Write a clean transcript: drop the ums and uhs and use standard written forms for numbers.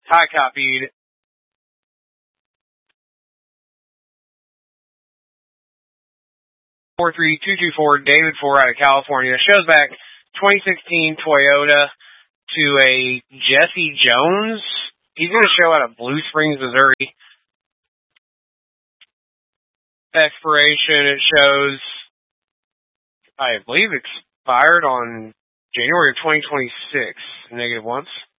High copied. $43224 David Ford out of California. Shows back 2016 Toyota to a Jesse Jones. He's going to show out of Blue Springs, Missouri. Expiration, it shows, I believe, expired on January of 2026. Negative once.